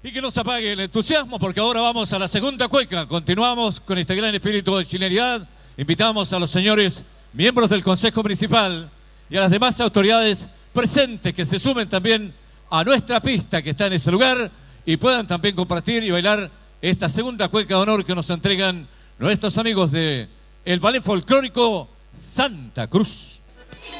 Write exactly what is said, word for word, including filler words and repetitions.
Y que no se apague el entusiasmo, porque ahora vamos a la segunda cueca. Continuamos con este gran espíritu de chilenidad. Invitamos a los señores miembros del Consejo Municipal y a las demás autoridades presentes que se sumen también a nuestra pista que está en ese lugar y puedan también compartir y bailar esta segunda cueca de honor que nos entregan nuestros amigos de el Ballet Folclórico Santa Cruz.